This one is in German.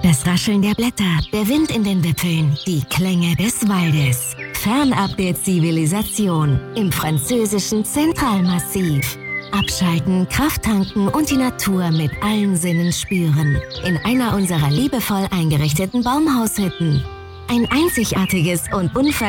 Das Rascheln der Blätter, der Wind in den Wipfeln, die Klänge des Waldes. Fernab der Zivilisation im französischen Zentralmassiv. Abschalten, Kraft tanken und die Natur mit allen Sinnen spüren. In einer unserer liebevoll eingerichteten Baumhaushütten. Ein einzigartiges und